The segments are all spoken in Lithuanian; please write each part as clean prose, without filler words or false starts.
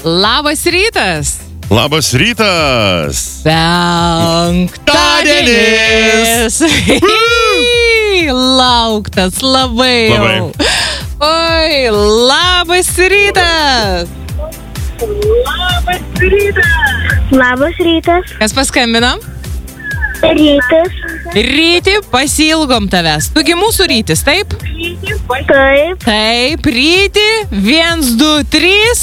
Labas rytas. Labas rytas. Penktadienis. Lauktas labai jau. Oi, labas rytas. Labas rytas. Labas rytas. Kas paskambino? Rytis. Ryti, pasiilgom tavęs. Tugi mūsų rytis, taip? Taip. Taip, Ryti. 1, 2, 3.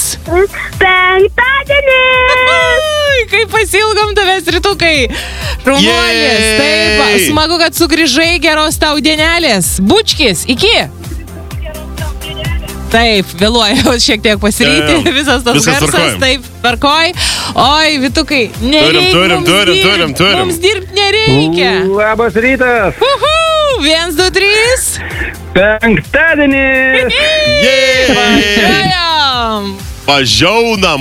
Penktadienis. Kaip pasiilgom tavęs, rytukai. Šaunuolis. Taip, smagu, kad sugrįžai, geros tau dienelės. Bučkis, iki. Taip, vėluoju šiek tiek pasiryti, visas tas garsas, taip, tvarkoj. Oi, vytukai, nereikia mums dirbti nereikia. Labas rytas. 1, 2, 3. Penktadienis. Važiuojam. Važiaunam.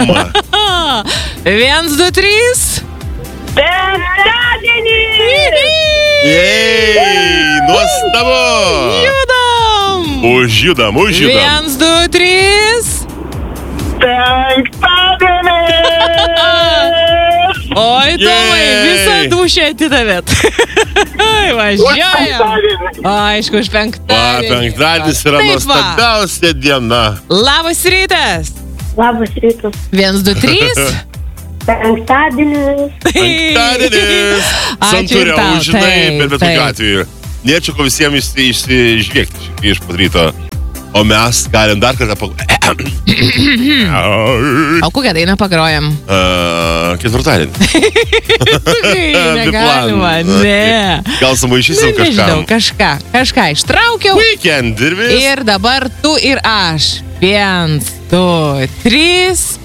1, 2, 3. Penktadienis. Nuostabu. Judam. Užjudam. 1, 2, 3. Penktadienis. Oi, Tomai, visą dušę atidavėt. Važiuojam. Aišku, už penktadienį. Penktadienis yra nuostabiausia diena. Labas rytas. Labas rytas. 1, 2, 3. Penktadienis. Penktadienis. Santūriau, žinai, bet kokiu atveju. Nėčiau, ko visiems išžviegti iš pat ryto. O mes galim dar kartą O kokią dainą pagrojam? Ketvirtadienį. Negalima, ne. Gal sumaišysim Nežinau, kažką ištraukiau. Weekend ir vis. Ir dabar tu ir aš. 1, 2, 3.